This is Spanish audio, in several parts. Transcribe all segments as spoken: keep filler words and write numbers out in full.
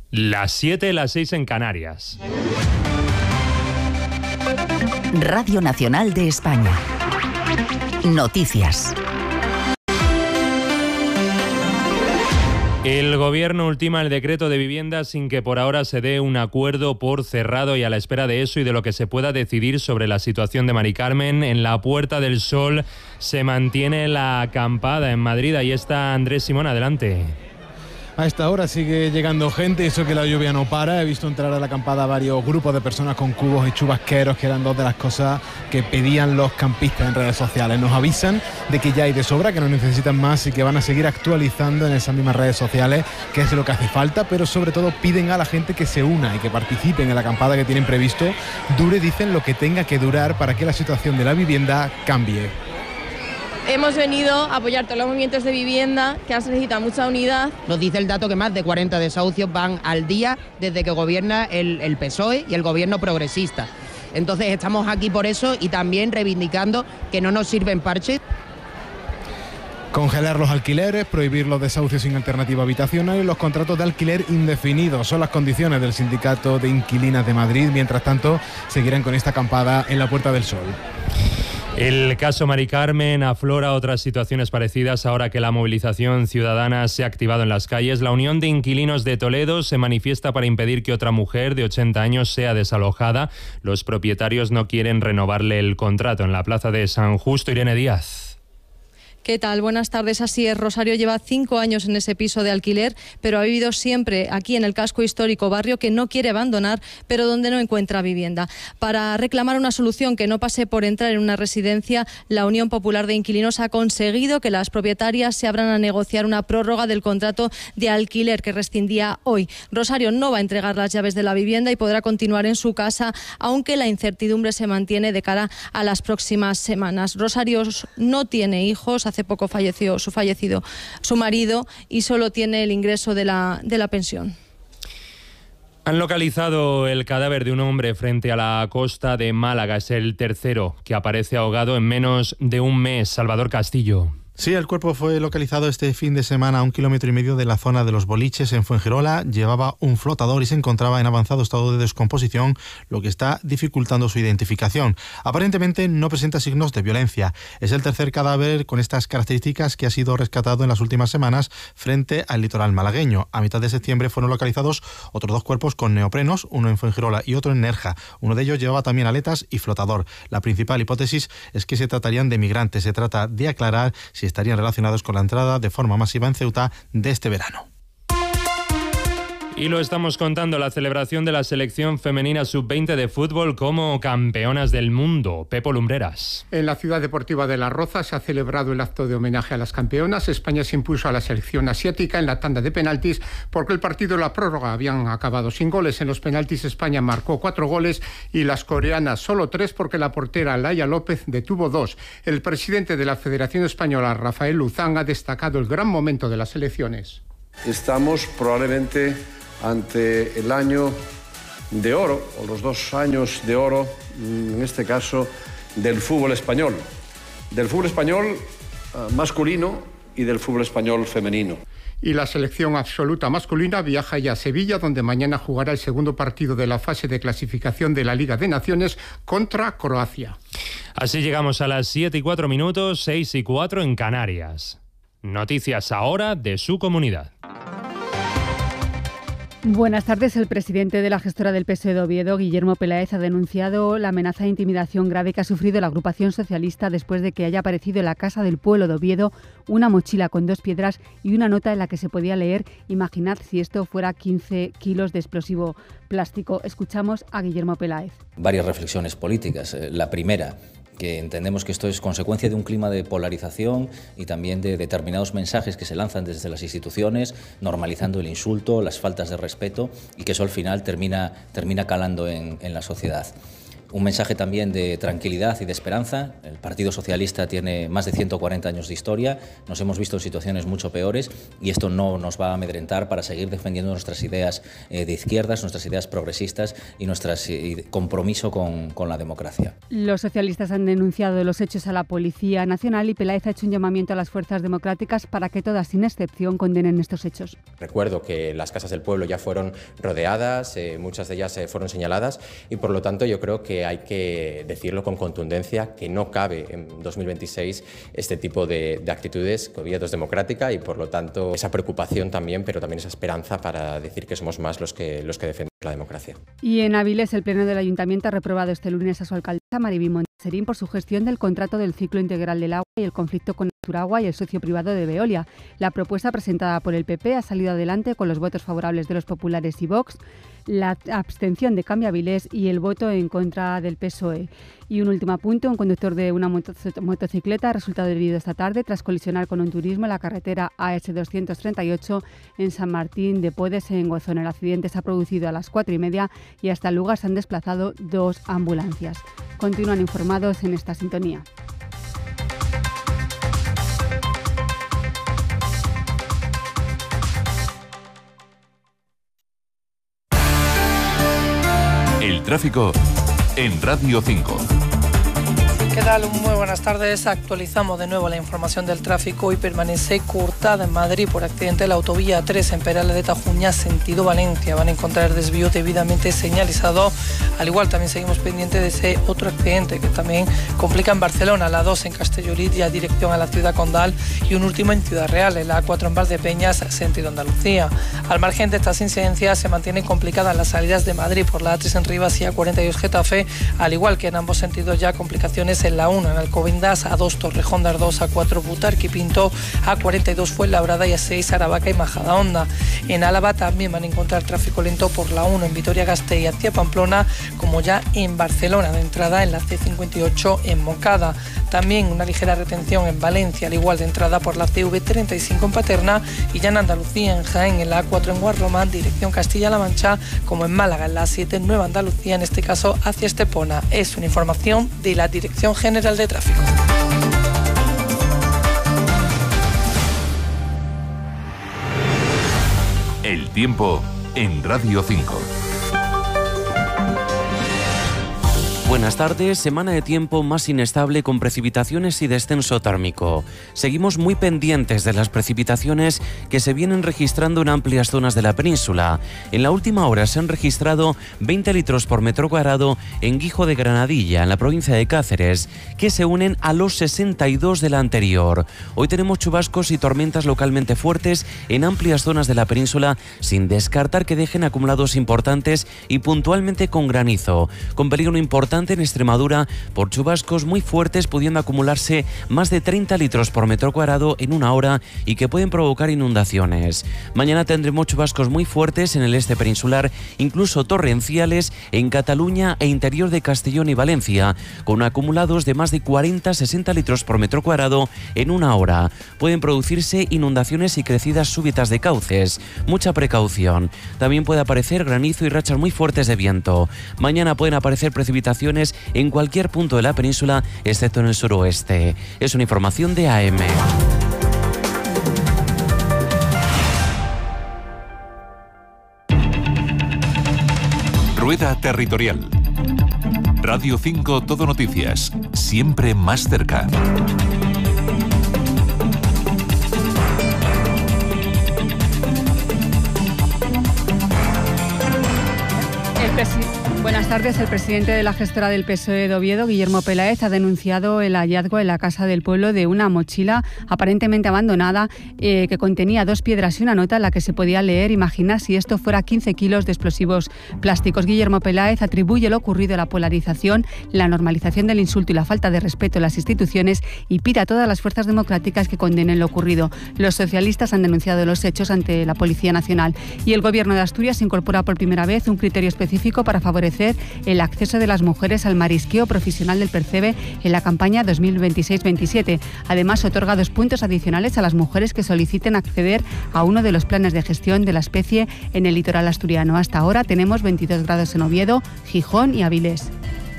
Las siete, las seis en Canarias. Radio Nacional de España. Noticias. El Gobierno ultima el decreto de vivienda sin que por ahora se dé un acuerdo por cerrado, y a la espera de eso y de lo que se pueda decidir sobre la situación de Mari Carmen, en la Puerta del Sol se mantiene la acampada en Madrid. Ahí está Andrés Simón, adelante. A esta hora sigue llegando gente, eso que la lluvia no para. He visto entrar a la acampada varios grupos de personas con cubos y chubasqueros, que eran dos de las cosas que pedían los campistas en redes sociales. Nos avisan de que ya hay de sobra, que no necesitan más y que van a seguir actualizando en esas mismas redes sociales qué es lo que hace falta, pero sobre todo piden a la gente que se una y que participen en la acampada que tienen previsto. Dure, dicen, lo que tenga que durar para que la situación de la vivienda cambie. Hemos venido a apoyar todos los movimientos de vivienda, que se necesita mucha unidad. Nos dice el dato que más de cuarenta desahucios van al día desde que gobierna el, el P S O E y el gobierno progresista. Entonces estamos aquí por eso y también reivindicando que no nos sirven parches. Congelar los alquileres, prohibir los desahucios sin alternativa habitacional y los contratos de alquiler indefinidos son las condiciones del Sindicato de Inquilinas de Madrid. Mientras tanto, seguirán con esta acampada en la Puerta del Sol. El caso Mari Carmen aflora otras situaciones parecidas ahora que la movilización ciudadana se ha activado en las calles. La Unión de Inquilinos de Toledo se manifiesta para impedir que otra mujer de ochenta años sea desalojada. Los propietarios no quieren renovarle el contrato. En la plaza de San Justo, Irene Díaz. ¿Qué tal? Buenas tardes. Así es, Rosario lleva cinco años en ese piso de alquiler, pero ha vivido siempre aquí en el casco histórico, barrio que no quiere abandonar, pero donde no encuentra vivienda. Para reclamar una solución que no pase por entrar en una residencia, la Unión Popular de Inquilinos ha conseguido que las propietarias se abran a negociar una prórroga del contrato de alquiler que rescindía hoy. Rosario no va a entregar las llaves de la vivienda y podrá continuar en su casa, aunque la incertidumbre se mantiene de cara a las próximas semanas. Rosario no tiene hijos, hace poco falleció su fallecido su marido y solo tiene el ingreso de la, de la pensión. Han localizado el cadáver de un hombre frente a la costa de Málaga. Es el tercero que aparece ahogado en menos de un mes. Salvador Castillo. Sí, el cuerpo fue localizado este fin de semana a un kilómetro y medio de la zona de los Boliches, en Fuengirola. Llevaba un flotador y se encontraba en avanzado estado de descomposición, lo que está dificultando su identificación. Aparentemente no presenta signos de violencia. Es el tercer cadáver con estas características que ha sido rescatado en las últimas semanas frente al litoral malagueño. A mitad de septiembre fueron localizados otros dos cuerpos con neoprenos, uno en Fuengirola y otro en Nerja. Uno de ellos llevaba también aletas y flotador. La principal hipótesis es que se tratarían de migrantes. Se trata de aclarar si estarían relacionados con la entrada de forma masiva en Ceuta de este verano. Y lo estamos contando, la celebración de la selección femenina sub veinte de fútbol como campeonas del mundo. Pepo Lumbreras. En la ciudad deportiva de Las Rozas se ha celebrado el acto de homenaje a las campeonas. España se impuso a la selección asiática en la tanda de penaltis porque el partido y la prórroga habían acabado sin goles. En los penaltis España marcó cuatro goles y las coreanas solo tres porque la portera Laia López detuvo dos. El presidente de la Federación Española, Rafael Luzán, ha destacado el gran momento de las selecciones. Estamos probablemente ante el año de oro, o los dos años de oro, en este caso, del fútbol español. Del fútbol español uh, masculino y del fútbol español femenino. Y la selección absoluta masculina viaja ya a Sevilla, donde mañana jugará el segundo partido de la fase de clasificación de la Liga de Naciones contra Croacia. Así llegamos a las siete y cuatro minutos, seis y cuatro en Canarias. Noticias ahora de su comunidad. Buenas tardes. El presidente de la gestora del P S O E de Oviedo, Guillermo Peláez, ha denunciado la amenaza de intimidación grave que ha sufrido la agrupación socialista después de que haya aparecido en la Casa del Pueblo de Oviedo una mochila con dos piedras y una nota en la que se podía leer: imaginad si esto fuera quince kilos de explosivo plástico. Escuchamos a Guillermo Peláez. Varias reflexiones políticas. La primera, que entendemos que esto es consecuencia de un clima de polarización y también de determinados mensajes que se lanzan desde las instituciones, normalizando el insulto, las faltas de respeto, y que eso al final termina, termina calando en, en la sociedad. Un mensaje también de tranquilidad y de esperanza. El Partido Socialista tiene más de ciento cuarenta años de historia, nos hemos visto en situaciones mucho peores y esto no nos va a amedrentar para seguir defendiendo nuestras ideas eh, de izquierdas, nuestras ideas progresistas y nuestro eh, compromiso con, con la democracia. Los socialistas han denunciado los hechos a la Policía Nacional y Peláez ha hecho un llamamiento a las fuerzas democráticas para que todas, sin excepción, condenen estos hechos. Recuerdo que las casas del pueblo ya fueron rodeadas, eh, muchas de ellas eh, fueron señaladas y por lo tanto yo creo que hay que decirlo con contundencia que no cabe en dos mil veintiséis este tipo de, de actitudes. Oviedo es democrática y por lo tanto esa preocupación también, pero también esa esperanza para decir que somos más los que, los que defendemos la democracia. Y en Avilés, el Pleno del Ayuntamiento ha reprobado este lunes a su alcaldesa Maribí Montserín por su gestión del contrato del ciclo integral del agua y el conflicto con Naturagua y el socio privado de Veolia. La propuesta presentada por el P P ha salido adelante con los votos favorables de los populares y Vox, la abstención de Cambia Avilés y el voto en contra del P S O E. Y un último apunte, un conductor de una moto- motocicleta ha resultado herido esta tarde tras colisionar con un turismo en la carretera A S doscientos treinta y ocho en San Martín de Podes, en Gozón. El accidente se ha producido a las cuatro y media y hasta el lugar se han desplazado dos ambulancias. Continúan informados en esta sintonía. El tráfico en Radio cinco. ¿Qué tal? Muy buenas tardes. Actualizamos de nuevo la información del tráfico y permanece cortada en Madrid por accidente de la autovía tres en Perales de Tajuña, sentido Valencia. Van a encontrar desvío debidamente señalizado. Al igual también seguimos pendientes de ese otro accidente que también complica en Barcelona, la dos en Castellolí, ya dirección a la ciudad condal, y un último en Ciudad Real, la A cuatro en Valdepeñas, sentido Andalucía. Al margen de estas incidencias, se mantienen complicadas las salidas de Madrid por la A tres en Rivas y A cuarenta y dos Getafe, al igual que en ambos sentidos ya complicaciones en la uno en Alcobendas, A dos Torrejón de Ardoz, A cuatro Butarque Pinto, A cuarenta y dos Fuenlabrada y A seis Aravaca y Majadahonda. En Álava también van a encontrar tráfico lento por la uno en Vitoria-Gasteiz hacia Pamplona, como ya en Barcelona, de entrada en la C cincuenta y ocho en Moncada. También una ligera retención en Valencia, al igual de entrada por la C V treinta y cinco en Paterna, y ya en Andalucía, en Jaén, en la A cuatro en Guarromán, dirección Castilla-La Mancha, como en Málaga, en la A siete en Nueva Andalucía, en este caso hacia Estepona. Es una información de la Dirección General de Tráfico. El tiempo en Radio cinco. Buenas tardes, semana de tiempo más inestable con precipitaciones y descenso térmico. Seguimos muy pendientes de las precipitaciones que se vienen registrando en amplias zonas de la península. En la última hora se han registrado veinte litros por metro cuadrado en Guijo de Granadilla, en la provincia de Cáceres, que se unen a los sesenta y dos de la anterior. Hoy tenemos chubascos y tormentas localmente fuertes en amplias zonas de la península, sin descartar que dejen acumulados importantes y puntualmente con granizo, con peligro importante en Extremadura por chubascos muy fuertes, pudiendo acumularse más de treinta litros por metro cuadrado en una hora y que pueden provocar inundaciones. Mañana tendremos chubascos muy fuertes en el este peninsular, incluso torrenciales en Cataluña e interior de Castellón y Valencia, con acumulados de más de cuarenta a sesenta litros por metro cuadrado en una hora. Pueden producirse inundaciones y crecidas súbitas de cauces. Mucha precaución. También puede aparecer granizo y rachas muy fuertes de viento. Mañana pueden aparecer precipitaciones en cualquier punto de la península, excepto en el suroeste. Es una información de A M. Rueda Territorial. Radio cinco Todo Noticias, siempre más cerca. El presidente. Buenas tardes. El presidente de la gestora del P S O E de Oviedo, Guillermo Peláez, ha denunciado el hallazgo en la Casa del Pueblo de una mochila aparentemente abandonada eh, que contenía dos piedras y una nota en la que se podía leer: imagina si esto fuera quince kilos de explosivos plásticos. Guillermo Peláez atribuye lo ocurrido a la polarización, la normalización del insulto y la falta de respeto en las instituciones y pide a todas las fuerzas democráticas que condenen lo ocurrido. Los socialistas han denunciado los hechos ante la Policía Nacional y el Gobierno de Asturias incorpora por primera vez un criterio específico para favorecer el acceso de las mujeres al marisqueo profesional del Percebe en la campaña dos mil veintiséis veintisiete. Además, otorga dos puntos adicionales a las mujeres que soliciten acceder a uno de los planes de gestión de la especie en el litoral asturiano. Hasta ahora tenemos veintidós grados en Oviedo, Gijón y Avilés.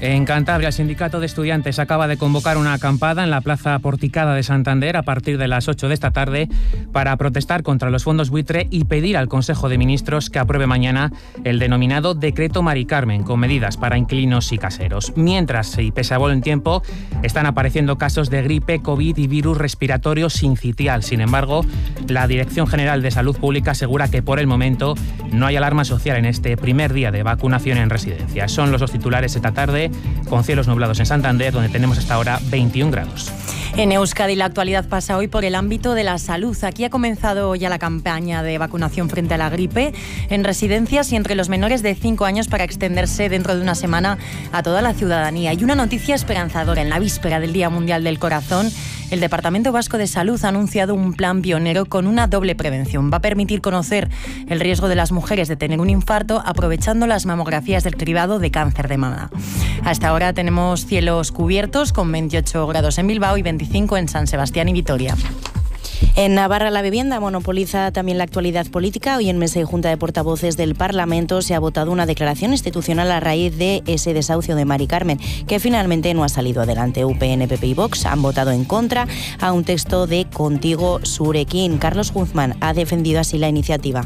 En Cantabria, el sindicato de estudiantes acaba de convocar una acampada en la plaza Porticada de Santander a partir de las ocho de esta tarde para protestar contra los fondos buitre y pedir al Consejo de Ministros que apruebe mañana el denominado Decreto Mari Carmen, con medidas para inquilinos y caseros. Mientras, y pese a buen tiempo, están apareciendo casos de gripe, COVID y virus respiratorio sincitial. Sin embargo, la Dirección General de Salud Pública asegura que por el momento no hay alarma social en este primer día de vacunación en residencias. Son los dos titulares esta tarde, con cielos nublados en Santander, donde tenemos hasta ahora veintiún grados. En Euskadi la actualidad pasa hoy por el ámbito de la salud. Aquí ha comenzado ya la campaña de vacunación frente a la gripe en residencias y entre los menores de cinco años para extenderse dentro de una semana a toda la ciudadanía. Y una noticia esperanzadora: en la víspera del Día Mundial del Corazón, el Departamento Vasco de Salud ha anunciado un plan pionero con una doble prevención. Va a permitir conocer el riesgo de las mujeres de tener un infarto aprovechando las mamografías del cribado de cáncer de mama. Hasta ahora tenemos cielos cubiertos con veintiocho grados en Bilbao y veinticinco en San Sebastián y Vitoria. En Navarra, la vivienda monopoliza también la actualidad política. Hoy en mesa y junta de portavoces del Parlamento se ha votado una declaración institucional a raíz de ese desahucio de Mari Carmen, que finalmente no ha salido adelante. U P N, P P y Vox han votado en contra a un texto de Contigo Surekin. Carlos Guzmán ha defendido así la iniciativa.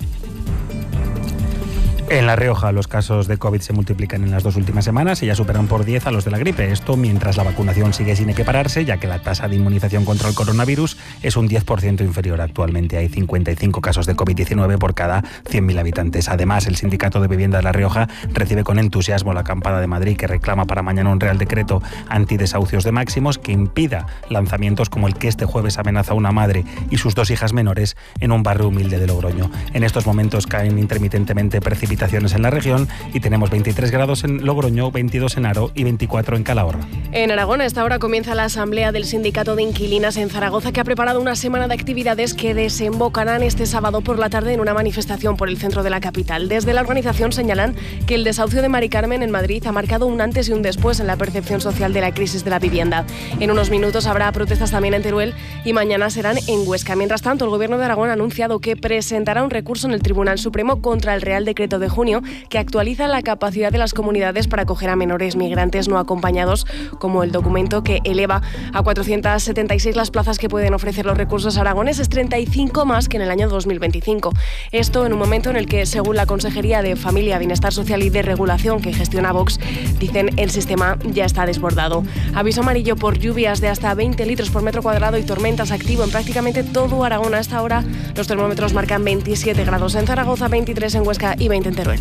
En La Rioja, los casos de COVID se multiplican en las dos últimas semanas y ya superan por diez a los de la gripe. Esto mientras la vacunación sigue sin equipararse, ya que la tasa de inmunización contra el coronavirus es un diez por ciento inferior. Actualmente hay cincuenta y cinco casos de COVID diecinueve por cada cien mil habitantes. Además, el Sindicato de Vivienda de La Rioja recibe con entusiasmo la acampada de Madrid, que reclama para mañana un Real Decreto antidesahucios de máximos que impida lanzamientos como el que este jueves amenaza a una madre y sus dos hijas menores en un barrio humilde de Logroño. En estos momentos caen intermitentemente precipitaciones en la región y tenemos veintitrés grados en Logroño, veintidós en Haro y veinticuatro en Calahorra. En Aragón, a esta hora comienza la asamblea del Sindicato de Inquilinas en Zaragoza, que ha preparado una semana de actividades que desembocarán este sábado por la tarde en una manifestación por el centro de la capital. Desde la organización señalan que el desahucio de Mari Carmen en Madrid ha marcado un antes y un después en la percepción social de la crisis de la vivienda. En unos minutos habrá protestas también en Teruel y mañana serán en Huesca. Mientras tanto, el Gobierno de Aragón ha anunciado que presentará un recurso en el Tribunal Supremo contra el Real Decreto de junio, que actualiza la capacidad de las comunidades para acoger a menores migrantes no acompañados, como el documento que eleva a cuatrocientas setenta y seis las plazas que pueden ofrecer los recursos aragoneses, treinta y cinco más que en el año dos mil veinticinco. Esto en un momento en el que, según la Consejería de Familia, Bienestar Social y de Regulación que gestiona Vox, dicen el sistema ya está desbordado. Aviso amarillo por lluvias de hasta veinte litros por metro cuadrado y tormentas activo en prácticamente todo Aragón. A esta hora los termómetros marcan veintisiete grados en Zaragoza, veintitrés en Huesca y veinte en Teruel.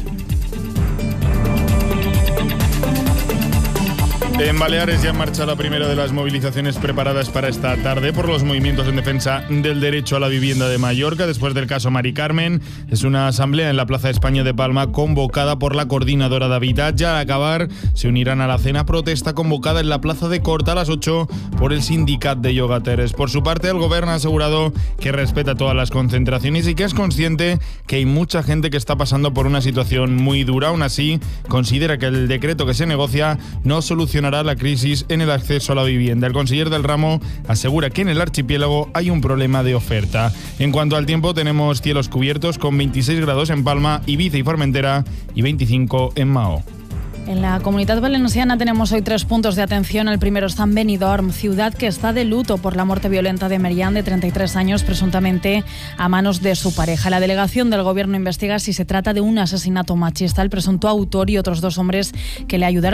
En Baleares ya en marcha la primera de las movilizaciones preparadas para esta tarde por los movimientos en defensa del derecho a la vivienda de Mallorca después del caso Mari Carmen. Es una asamblea en la Plaza de España de Palma convocada por la Coordinadora de Habitat. Ya al acabar se unirán a la cena protesta convocada en la Plaza de Corta a las ocho por el Sindicat de Llogateres. Por su parte, el Gobierno ha asegurado que respeta todas las concentraciones y que es consciente que hay mucha gente que está pasando por una situación muy dura. Aún así, considera que el decreto que se negocia no soluciona la crisis en el acceso a la vivienda. El conseller del ramo asegura que en el archipiélago hay un problema de oferta. En cuanto al tiempo, tenemos cielos cubiertos con veintiséis grados en Palma, Ibiza y Formentera y veinticinco en Mao. En la Comunitat Valenciana tenemos hoy tres puntos de atención. El primero está en Benidorm, ciudad que está de luto por la muerte violenta de Merian, de treinta y tres años, presuntamente a manos de su pareja. La delegación del gobierno investiga si se trata de un asesinato machista. El presunto autor y otros dos hombres que le ayudaron